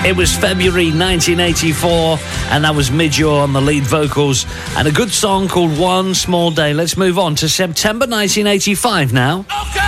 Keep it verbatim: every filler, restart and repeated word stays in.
It was February nineteen eighty-four, and that was Midge Ure on the lead vocals, and a good song called One Small Day. Let's move on to September nineteen eighty-five now. Okay.